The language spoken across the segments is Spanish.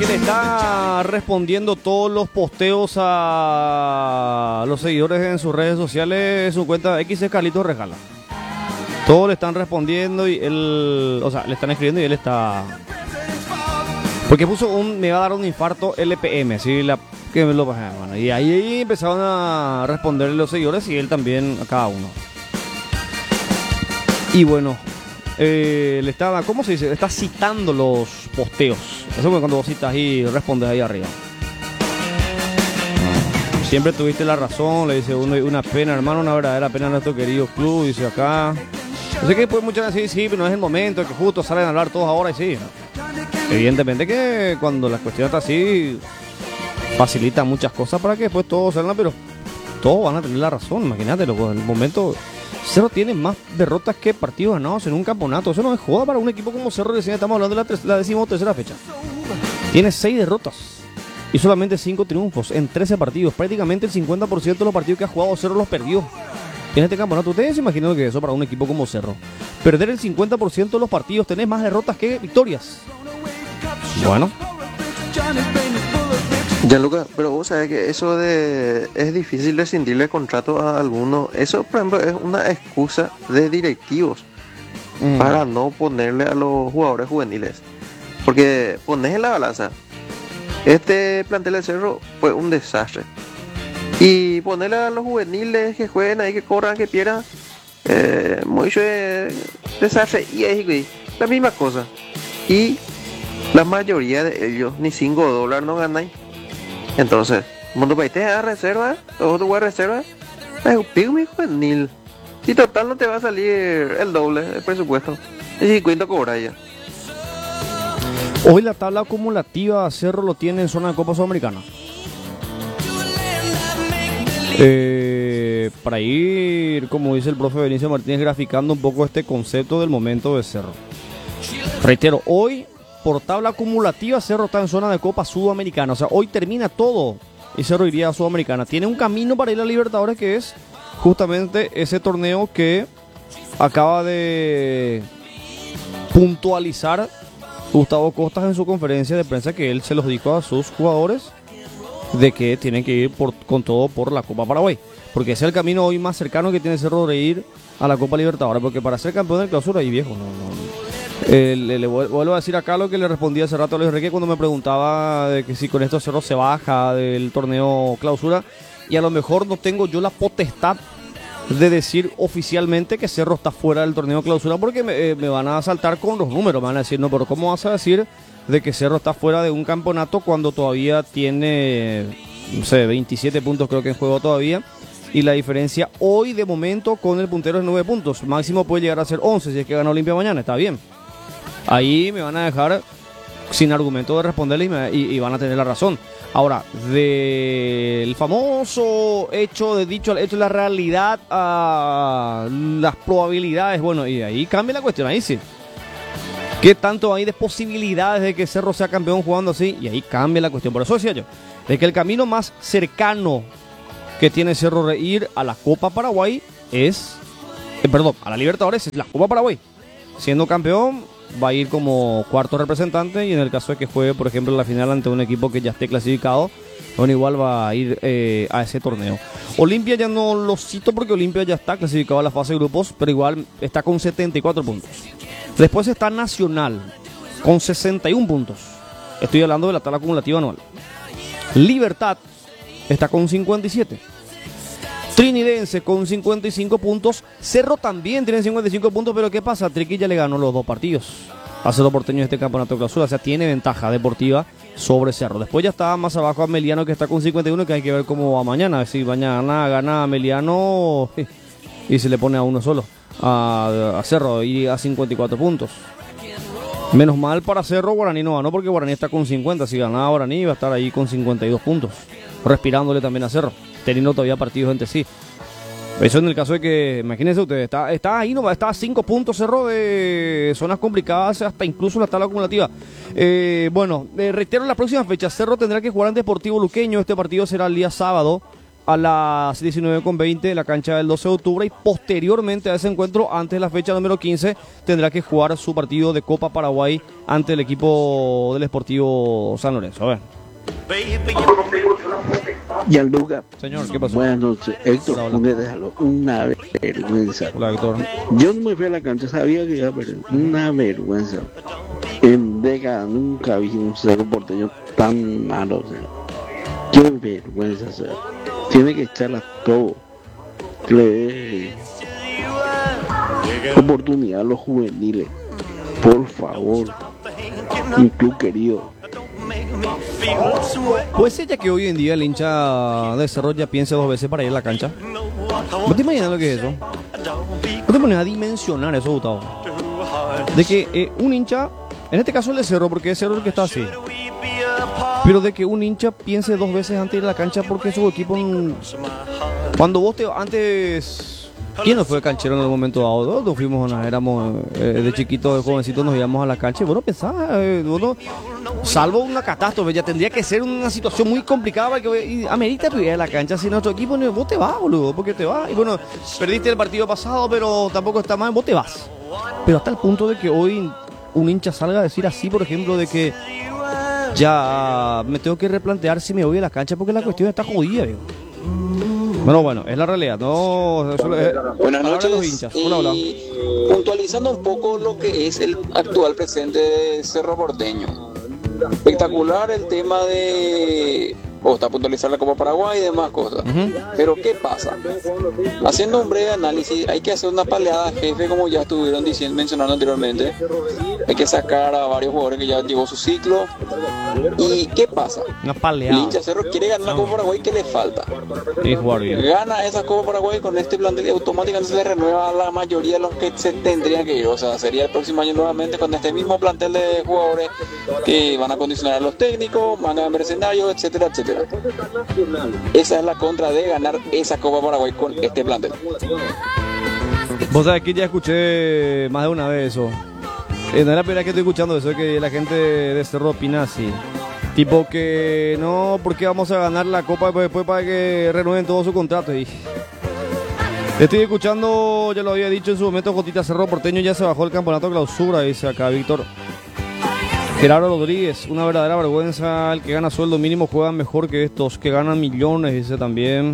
que le está respondiendo todos los posteos a los seguidores en sus redes sociales, su cuenta X es Carlitos Rejala. Todos le están respondiendo y él, o sea, le están escribiendo y él está... Porque puso me va a dar un infarto LPM, ¿sí? Que me lo pasé, bueno, y ahí empezaron a responderle los seguidores y él también a cada uno. Y bueno, le estaba, ¿cómo se dice? Está citando los posteos. Eso es cuando vos citas y respondes ahí arriba. Siempre tuviste la razón, le dice uno, una pena, hermano, una verdadera pena a nuestro querido club, dice acá. Yo sé que después muchas veces sí, pero no es el momento, que justo salen a hablar todos ahora y sí. Evidentemente que cuando la cuestión está así, facilita muchas cosas para que después todos salgan, pero todos van a tener la razón, imagínate, loco, en el momento... Cerro tiene más derrotas que partidos ganados en un campeonato. Eso no es joda para un equipo como Cerro. Recién estamos hablando de la 13ª fecha. Tiene 6 derrotas y solamente 5 triunfos en 13 partidos. Prácticamente el 50% de los partidos que ha jugado Cerro los perdió en este campeonato. Ustedes se imaginan que eso para un equipo como Cerro. Perder el 50% de los partidos, tenés más derrotas que victorias. Bueno. Gianluca, pero vos sabés que eso de es difícil rescindirle contrato a alguno. Eso, por ejemplo, es una excusa de directivos para no ponerle a los jugadores juveniles. Porque pones en la balanza, este plantel de Cerro fue un desastre. Y ponerle a los juveniles que jueguen ahí, que corran, que pierdan, mucho desastre. Y es la misma cosa. Y la mayoría de ellos ni $5 no ganan. Entonces, cuando país te da reserva, o tu reserva, es un pico muy juvenil. Y total no te va a salir el doble del presupuesto. Y si cuento cobra ya. Hoy la tabla acumulativa Cerro lo tiene en zona de Copa Sudamericana. Para ir, como dice el profe Benicio Martínez, graficando un poco este concepto del momento de Cerro. Reitero, hoy... Por tabla acumulativa, Cerro está en zona de Copa Sudamericana. O sea, hoy termina todo y Cerro iría a Sudamericana. Tiene un camino para ir a Libertadores, que es justamente ese torneo que acaba de puntualizar Gustavo Costas en su conferencia de prensa, que él se los dijo a sus jugadores de que tienen que ir con todo por la Copa Paraguay. Porque ese es el camino hoy más cercano que tiene Cerro de ir a la Copa Libertadores. Porque para ser campeón de clausura, ahí viejo, no. Le vuelvo a decir acá lo que le respondí hace rato a Luis Enrique cuando me preguntaba de que si con esto Cerro se baja del torneo clausura, y a lo mejor no tengo yo la potestad de decir oficialmente que Cerro está fuera del torneo clausura, porque me van a saltar con los números, me van a decir, no, pero ¿cómo vas a decir de que Cerro está fuera de un campeonato cuando todavía tiene, no sé, 27 puntos creo que en juego todavía? Y la diferencia hoy de momento con el puntero es 9 puntos, máximo puede llegar a ser 11 si es que gana Olimpia mañana, está bien. Ahí me van a dejar sin argumento de responderle y van a tener la razón. Ahora, del famoso hecho de la realidad a las probabilidades, bueno, y ahí cambia la cuestión, ahí sí. ¿Qué tanto hay de posibilidades de que Cerro sea campeón jugando así? Y ahí cambia la cuestión. Por eso decía yo, de que el camino más cercano que tiene Cerro de ir a la Copa Paraguay es, a la Libertadores es la Copa Paraguay. Siendo campeón, va a ir como cuarto representante, y en el caso de que juegue, por ejemplo, la final ante un equipo que ya esté clasificado, bueno, igual va a ir a ese torneo. Olimpia ya no lo cito porque Olimpia ya está clasificado a la fase de grupos, pero igual está con 74 puntos. Después está Nacional con 61 puntos. Estoy hablando de la tabla acumulativa anual. Libertad está con 57. Trinidense con 55 puntos. Cerro también tiene 55 puntos, pero ¿qué pasa? Triquilla le ganó los 2 partidos a Cerro Porteño en este campeonato de clausura, o sea, tiene ventaja deportiva sobre Cerro. Después ya está más abajo Ameliano, que está con 51, que hay que ver cómo va mañana. Si mañana gana Ameliano y se le pone a uno solo a Cerro, y a 54 puntos. Menos mal para Cerro, Guaraní no ganó porque Guaraní está con 50. Si ganaba Guaraní iba a estar ahí con 52 puntos, respirándole también a Cerro, teniendo todavía partidos entre sí. Eso en el caso de que, imagínense ustedes, está ahí, no está a 5 puntos Cerro de zonas complicadas, hasta incluso la tabla acumulativa. Reitero la próxima fecha, Cerro tendrá que jugar en Deportivo Luqueño. Este partido será el día sábado a las 19:20 en la cancha del 12 de octubre y posteriormente a ese encuentro, antes de la fecha número 15, tendrá que jugar su partido de Copa Paraguay ante el equipo del Sportivo San Lorenzo. A ver. Gianluca, Señor, ¿qué pasó? buenas noches. Héctor, Hola, hola. déjalo. Una vergüenza. Hola, Héctor. Yo no me fui a la cancha, sabía que iba a perder. Una vergüenza. En décadas nunca vi un Cerro Porteño tan malo. O sea. Qué vergüenza. O sea. Tiene que echarla todo. Que le dé oportunidad a los juveniles. Por favor. Mi club querido. Puede ser ya que hoy en día el hincha de Cerro ya piense 2 veces para ir a la cancha. ¿No te imaginas lo que es eso? ¿No te pones a dimensionar eso, Gustavo? De que un hincha, en este caso el de Cerro, porque es Cerro el que está así, pero de que un hincha piense 2 veces antes de ir a la cancha porque su equipo... Cuando vos antes... ¿Quién no fue canchero en el momento dado? Nosotros fuimos, éramos de chiquitos, de jovencitos, nos íbamos a la cancha y vos no pensabas, salvo una catástrofe, ya tendría que ser una situación muy complicada para que amerita tu ir a la cancha. Si nuestro equipo, vos te vas, boludo, porque te vas. Y bueno, perdiste el partido pasado, pero tampoco está mal, vos te vas. Pero hasta el punto de que hoy un hincha salga a decir así, por ejemplo, de que ya me tengo que replantear si me voy a la cancha porque la cuestión está jodida, amigo. Bueno, es la realidad, no. Buenas noches. Los hinchas. Hola. Puntualizando un poco lo que es el actual presente de Cerro Porteño. Espectacular el tema de... está puntualizar la Copa Paraguay y demás cosas. Pero ¿qué pasa? Haciendo un breve análisis, hay que hacer una paleada jefe, como ya estuvieron mencionando anteriormente. Hay que sacar a varios jugadores que ya llegó su ciclo. ¿Y qué pasa? Una paleada. El hincha Cerro quiere ganar la Copa Paraguay, ¿qué le falta? Gana esa Copa Paraguay con este plantel y automáticamente se renueva la mayoría de los que se tendrían que ir. O sea, sería el próximo año nuevamente con este mismo plantel de jugadores que van a condicionar a los técnicos, van a mercenarios, etcétera, etcétera. Esa es la contra de ganar esa Copa Paraguay con este plantel. Vos sabés que ya escuché más de una vez eso. No es la primera vez que estoy escuchando eso, que la gente de Cerro opina así. Tipo que no, porque vamos a ganar la Copa después para que renueven todo su contrato. Y estoy escuchando, ya lo había dicho en su momento, Jotita, Cerro Porteño ya se bajó el campeonato clausura, dice acá Víctor. Gerardo Rodríguez, una verdadera vergüenza, el que gana sueldo mínimo juega mejor que estos que ganan millones, dice también.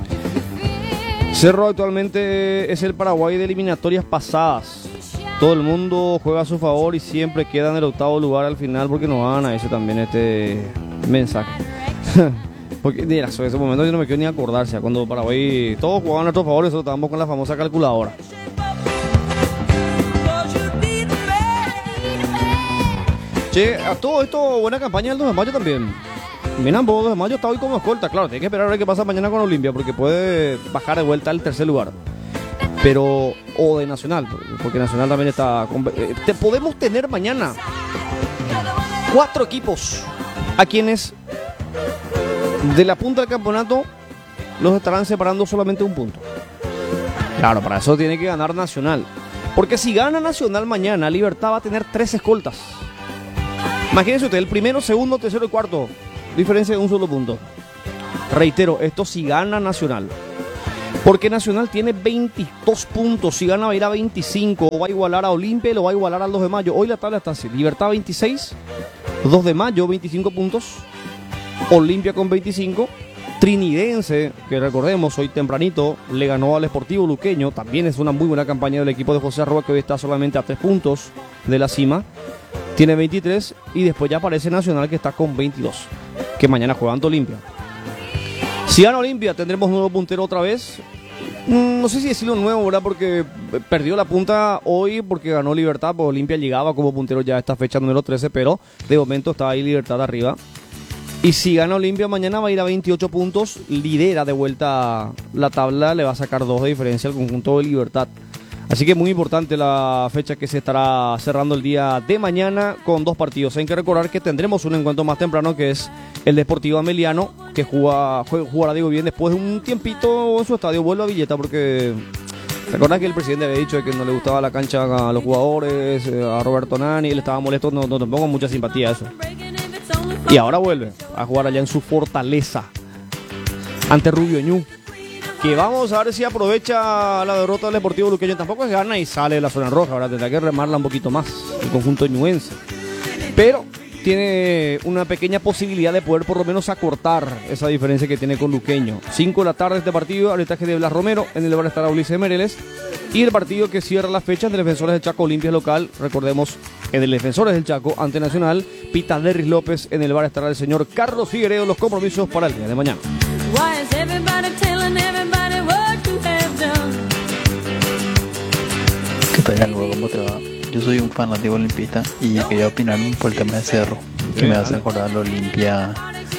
Cerro actualmente es el Paraguay de eliminatorias pasadas. Todo el mundo juega a su favor y siempre queda en el 8º lugar al final porque no gana, dice también este mensaje. Porque mira, en ese momento yo no me quiero ni acordarse, cuando Paraguay todos jugaban a nuestro favor, eso estábamos con la famosa calculadora. Che, a todo esto, buena campaña el 2 de mayo también. Miran, vos 2 de mayo está hoy como escolta. Claro, tiene que esperar a ver qué pasa mañana con Olimpia, porque puede bajar de vuelta al 3er lugar. Pero, o de Nacional, porque Nacional también está... podemos tener mañana 4 equipos a quienes de la punta del campeonato los estarán separando solamente un punto. Claro, para eso tiene que ganar Nacional. Porque si gana Nacional mañana, Libertad va a tener 3 escoltas. Imagínense usted, el primero, segundo, tercero y cuarto. Diferencia de un solo punto. Reitero, esto si gana Nacional. Porque Nacional tiene 22 puntos. Si gana va a ir a 25. O va a igualar a Olimpia y lo va a igualar al 2 de mayo. Hoy la tabla está así. Libertad 26. 2 de mayo 25 puntos. Olimpia con 25. Trinidense, que recordemos, hoy tempranito le ganó al Sportivo Luqueño. También es una muy buena campaña del equipo de José Arroba, que hoy está solamente a 3 puntos de la cima. Tiene 23 y después ya aparece Nacional, que está con 22, que mañana juega ante Olimpia. Si gana Olimpia tendremos nuevo puntero otra vez. No sé si decirlo nuevo, ¿verdad? Porque perdió la punta hoy porque ganó Libertad, pues Olimpia llegaba como puntero ya a esta fecha número 13, pero de momento está ahí Libertad arriba. Y si gana Olimpia mañana va a ir a 28 puntos, lidera de vuelta la tabla, le va a sacar 2 de diferencia al conjunto de Libertad. Así que muy importante la fecha que se estará cerrando el día de mañana con 2 partidos. Hay que recordar que tendremos un encuentro más temprano, que es el Deportivo Ameliano, que jugará, digo bien, después de un tiempito en su estadio. Vuelve a Villeta porque... ¿Recuerdas que el presidente había dicho que no le gustaba la cancha a los jugadores, a Roberto Nani, él estaba molesto? No te pongo mucha simpatía a eso. Y ahora vuelve a jugar allá en su fortaleza. ante Rubio Ñu. Que vamos a ver si aprovecha la derrota del Deportivo Luqueño. Tampoco es gana y sale de la zona roja, ahora tendrá que remarla un poquito más el conjunto ñuense. Pero tiene una pequeña posibilidad de poder por lo menos acortar esa diferencia que tiene con Luqueño. 5 de la tarde este partido, arbitraje de Blas Romero, en el bar estará Ulises Mereles. Y el partido que cierra la fecha de Defensores del Chaco Olimpia local, recordemos, en el Defensores del Chaco ante Nacional, Pita Derris López, en el bar estará el señor Carlos Figueredo. Los compromisos para el día de mañana. ¿Qué tal, luego? ¿Cómo te va? Yo soy un fanático olimpista y quería opinar por el tema de Cerro, que me hace acordar a la Olimpia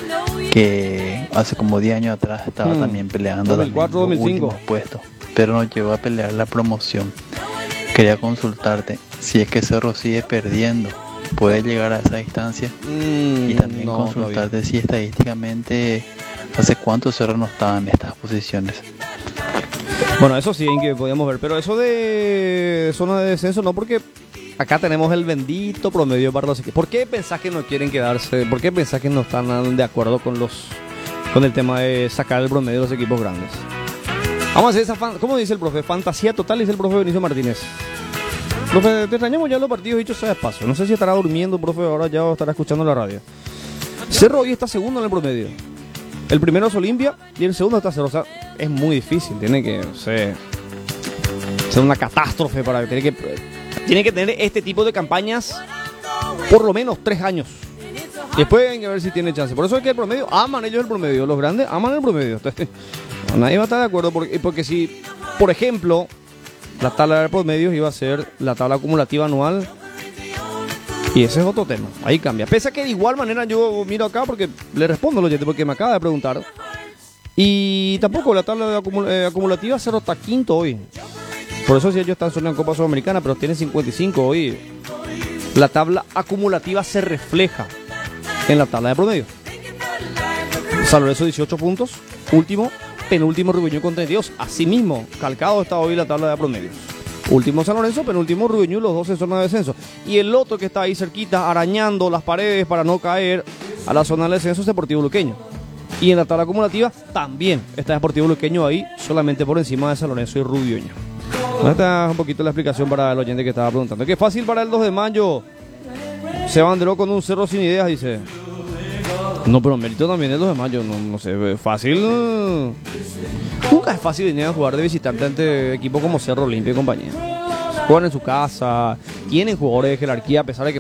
que hace como 10 años atrás estaba también peleando 2004, también los 2005 últimos puestos, pero no llegó a pelear la promoción. Quería consultarte si es que Cerro sigue perdiendo, puede llegar a esa distancia, y también consultarte todavía si estadísticamente hace cuánto Cerro no estaba en estas posiciones. Bueno, eso sí que podíamos ver, pero eso de zona de descenso no, porque acá tenemos el bendito promedio para los equipos. ¿Por qué pensás que no quieren quedarse? ¿Por qué pensás que no están de acuerdo con el tema de sacar el promedio de los equipos grandes? Vamos a hacer esa, ¿cómo dice el profe? Fantasía total, dice el profe Benicio Martínez. Profe, te extrañamos ya los partidos dichos sea despacio. No sé si estará durmiendo, profe, ahora ya estará escuchando la radio. Cerro hoy está segundo en el promedio. El primero es Olimpia y el segundo está Cerro. O sea, es muy difícil. Tiene que ser una catástrofe para que tiene que tener este tipo de campañas por lo menos 3 años. Después hay que ver si tiene chance. Por eso es que el promedio, aman ellos el promedio. Los grandes aman el promedio. Nadie va a estar de acuerdo porque si, por ejemplo, la tabla de promedios iba a ser la tabla acumulativa anual. Y ese es otro tema, ahí cambia. Pese a que de igual manera yo miro acá porque le respondo al oyente porque me acaba de preguntar. Y tampoco la tabla de acumulativa Cerro está quinto hoy. Por eso si ellos están solo en Copa Sudamericana, pero tienen 55 hoy. La tabla acumulativa se refleja en la tabla de promedio. San Lorenzo 18 puntos, último, penúltimo Rubio Ñu con 32. Asimismo, calcado está hoy la tabla de promedios. Último San Lorenzo, penúltimo Rubio Ñu, los dos en zona de descenso. Y el otro que está ahí cerquita, arañando las paredes para no caer a la zona de descenso, es Deportivo Luqueño. Y en la tabla acumulativa también está Deportivo Luqueño ahí, solamente por encima de San Lorenzo y Rubio Ñu. Esta es un poquito la explicación para el oyente que estaba preguntando. Qué fácil para el 2 de mayo. Se banderó con un Cerro sin ideas, dice. No, pero mérito también el 2 de mayo. No sé, fácil. Nunca es fácil venir a jugar de visitante ante equipos como Cerro Olimpia y compañía. Juegan en su casa, tienen jugadores de jerarquía, a pesar de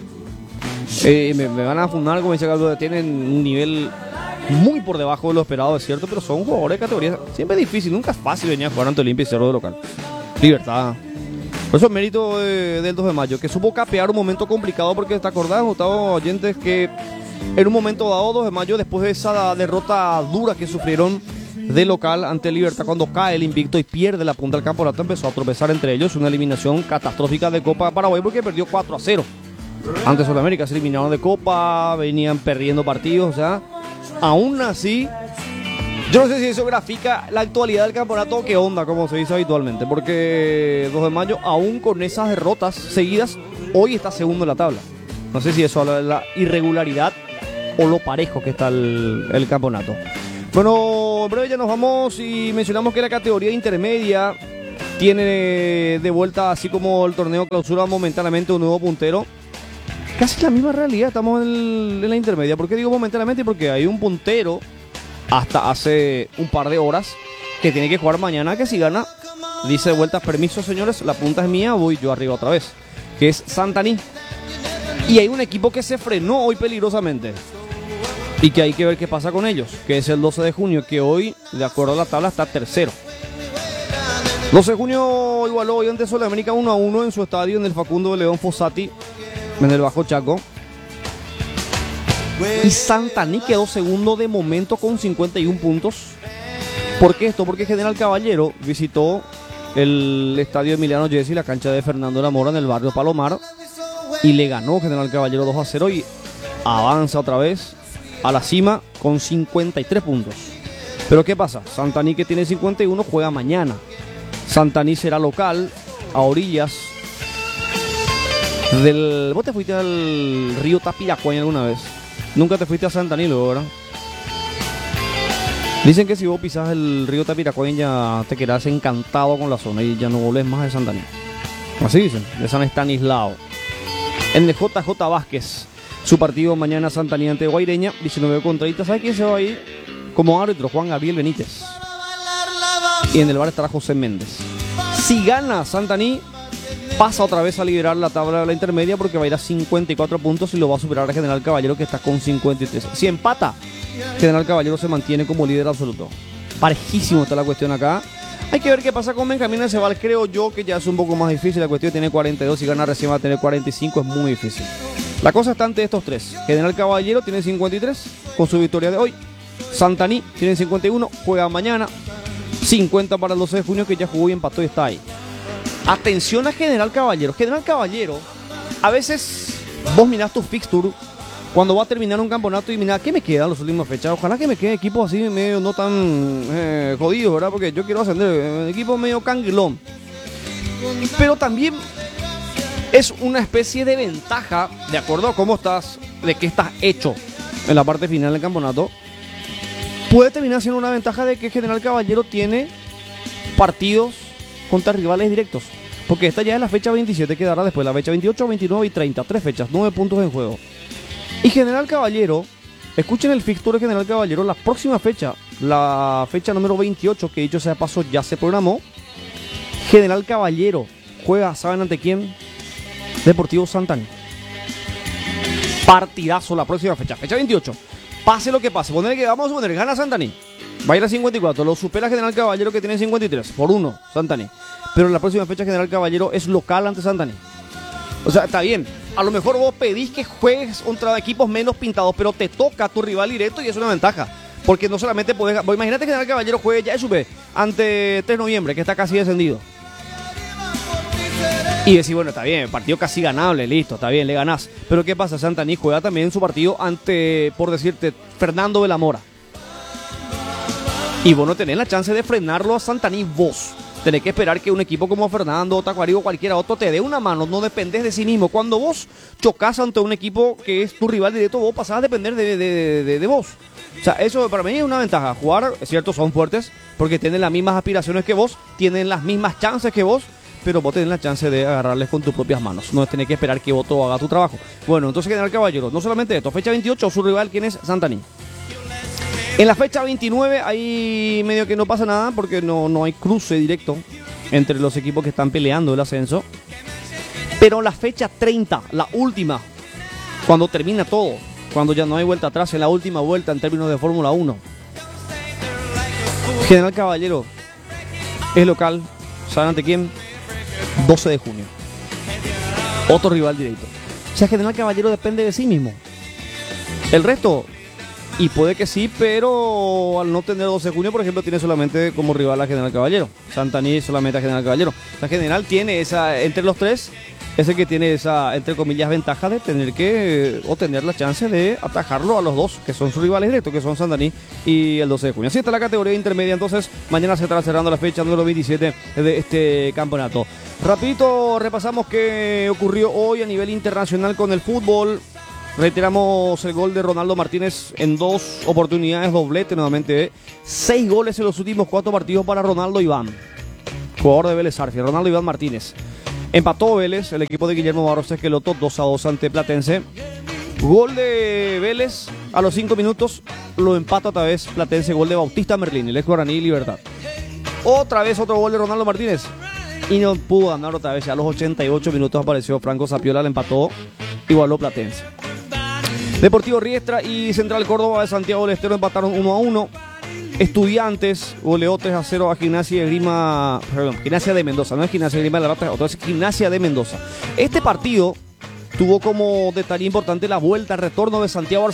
que me van a fundar, como dice Carlos, tienen un nivel muy por debajo de lo esperado, es cierto, pero son jugadores de categoría. Siempre es difícil, nunca es fácil venir a jugar ante Olimpia y Cerro de local. Libertad. Por eso es mérito del 2 de mayo, que supo capear un momento complicado, porque te acordás, Gustavo, oyentes, que en un momento dado, 2 de mayo, después de esa derrota dura que sufrieron de local ante Libertad, cuando cae el invicto y pierde la punta del campeonato, empezó a tropezar entre ellos, una eliminación catastrófica de Copa Paraguay, porque perdió 4-0. Ante Sudamérica se eliminaron de Copa, venían perdiendo partidos, o sea, aún así, yo no sé si eso grafica la actualidad del campeonato o qué onda, como se dice habitualmente, porque 2 de mayo, aún con esas derrotas seguidas, hoy está segundo en la tabla. No sé si eso habla de la irregularidad o lo parejo que está el campeonato. Bueno, en breve ya nos vamos y mencionamos que la categoría intermedia tiene de vuelta, así como el torneo clausura, momentáneamente un nuevo puntero. Casi la misma realidad, estamos en la intermedia. ¿Por qué digo momentáneamente? Porque hay un puntero hasta hace un par de horas que tiene que jugar mañana, que si gana, dice de vuelta, permiso señores, la punta es mía, voy yo arriba otra vez, que es Santaní. Y hay un equipo que se frenó hoy peligrosamente y que hay que ver qué pasa con ellos, que es el 12 de junio, que hoy, de acuerdo a la tabla, está tercero. 12 de junio igualó hoy ante Sudamérica 1-1 en su estadio, en el Facundo de León Fossati, en el Bajo Chaco. Y Santaní quedó segundo de momento con 51 puntos. ¿Por qué esto? Porque General Caballero visitó el estadio Emiliano Gessi, la cancha de Fernando de la Mora en el barrio Palomar, y le ganó General Caballero 2-0 y avanza otra vez a la cima con 53 puntos. Pero ¿qué pasa? Santaní, que tiene 51, juega mañana. Santaní será local a orillas del... ¿Vos te fuiste al río Tapiracuaña alguna vez? Nunca te fuiste a Santaní luego, ¿verdad? Dicen que si vos pisás el río Tapiracoyen ya te quedás encantado con la zona y ya no volvés más de Santaní. Así dicen, de San Estanislao. En el JJ Vázquez, su partido mañana Santaní ante Guaireña, 19:30. ¿Sabe quién se va a ir como árbitro? Juan Gabriel Benítez. Y en el bar estará José Méndez. Si gana Santaní, pasa otra vez a liderar la tabla de la intermedia porque va a ir a 54 puntos y lo va a superar a General Caballero, que está con 53. Si empata, General Caballero se mantiene como líder absoluto. Parejísimo está la cuestión acá. Hay que ver qué pasa con Benjamín Aceval. Creo yo que ya es un poco más difícil. La cuestión tiene 42. Si gana recién va a tener 45. Es muy difícil. La cosa está ante estos tres. General Caballero tiene 53 con su victoria de hoy. Santaní tiene 51. Juega mañana. 50 para el 12 de junio, que ya jugó y empató y está ahí. Atención a General Caballero. General Caballero, a veces vos mirás tu fixture cuando va a terminar un campeonato y mirá, ¿qué me quedan las últimas fechas? Ojalá que me quede equipos así medio no tan jodidos, ¿verdad? Porque yo quiero ascender, equipo medio canguilón. Pero también es una especie de ventaja, de acuerdo a cómo estás, de qué estás hecho en la parte final del campeonato. Puede terminar siendo una ventaja de que General Caballero tiene partidos contra rivales directos. Porque esta ya es la fecha 27, quedará después la fecha 28, 29 y 30. 3 fechas, 9 puntos en juego. Y General Caballero, escuchen el fixture de General Caballero, la próxima fecha, la fecha número 28, que dicho sea de paso ya se programó. General Caballero juega, ¿saben ante quién? Deportivo Santaní. Partidazo la próxima fecha, fecha 28. Pase lo que pase, vamos a suponer, gana Santaní. Va a ir a 54, lo supera General Caballero, que tiene 53, por 1 Santaní. Pero en la próxima fecha General Caballero es local ante Santaní. O sea, está bien. A lo mejor vos pedís que juegues contra equipos menos pintados, pero te toca a tu rival directo y es una ventaja. Porque no solamente podés... Imagínate que General Caballero juegue ya sube ante 3 de noviembre, que está casi descendido. Y decir, bueno, está bien, partido casi ganable, listo, está bien, le ganás. Pero ¿qué pasa? Santaní juega también su partido ante, por decirte, Fernando de la Mora. Y vos no tenés la chance de frenarlo a Santaní vos. Tenés que esperar que un equipo como Fernando, Tacuarí o cualquiera otro te dé una mano. No dependés de sí mismo. Cuando vos chocás ante un equipo que es tu rival directo, vos pasás a depender de vos. O sea, eso para mí es una ventaja. Jugar, es cierto, son fuertes porque tienen las mismas aspiraciones que vos, tienen las mismas chances que vos, pero vos tenés la chance de agarrarles con tus propias manos. No tenés que esperar que vos todo haga tu trabajo. Bueno, entonces General Caballero, no solamente esto, fecha 28, su rival, ¿quién es? Santaní. En la fecha 29 ahí medio que no pasa nada porque no hay cruce directo entre los equipos que están peleando el ascenso. Pero la fecha 30, la última, cuando termina todo, cuando ya no hay vuelta atrás, en la última vuelta en términos de Fórmula 1, General Caballero es local, ¿saben ante quién? 12 de junio. Otro rival directo. O sea, General Caballero depende de sí mismo. El resto... Y puede que sí, pero al no tener 12 de junio, por ejemplo, tiene solamente como rival a General Caballero. Santaní solamente a General Caballero. La General tiene esa, entre los tres, es el que tiene esa, entre comillas, ventaja de tener que, o tener la chance de atajarlo a los dos, que son sus rivales directos, que son Santaní y el 12 de junio. Así está la categoría intermedia, entonces mañana se estará cerrando la fecha número 27 de este campeonato. Rapidito repasamos qué ocurrió hoy a nivel internacional con el fútbol. Reiteramos el gol de Ronaldo Martínez en 2 oportunidades, doblete nuevamente. 6 goles en los últimos 4 partidos para Ronaldo Iván, jugador de Vélez Sarsfield. Ronaldo Iván Martínez. Empató Vélez, el equipo de Guillermo Barros Esqueloto, 2-2 ante Platense. Gol de Vélez a los 5 minutos, lo empata otra vez Platense, gol de Bautista Merlín, el ex Guaraní Libertad. Otra vez otro gol de Ronaldo Martínez y no pudo ganar otra vez. A los 88 minutos apareció Franco Zapiola, le empató, igualó Platense. Deportivo Riestra y Central Córdoba de Santiago del Estero empataron 1-1. Estudiantes goleó 3-0 a Gimnasia de Mendoza. No es Gimnasia de Grima de la Rata, otra es Gimnasia de Mendoza. Este partido tuvo como detalle importante la vuelta, el retorno de Santiago